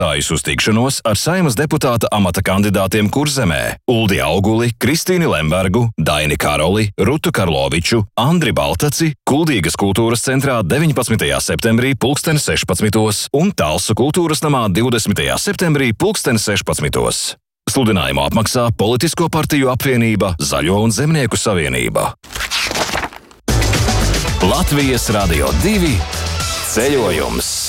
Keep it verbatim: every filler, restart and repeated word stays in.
Aiz uz tikšanos ar Saeimas deputāta amata kandidātiem Kurzemē – Uldi Auguli, Kristīni Lembergu, Daini Karoli, Rutu Karloviču, Andri Baltaci, Kuldīgas kultūras centrā deviņpadsmitajā septembrī pulksteni sešpadsmitos un Talsu kultūras namā divdesmitajā septembrī pulksteni sešpadsmitos. Sludinājumu apmaksā Politisko partiju apvienība Zaļo un Zemnieku savienība. Latvijas Radio divi ceļojums.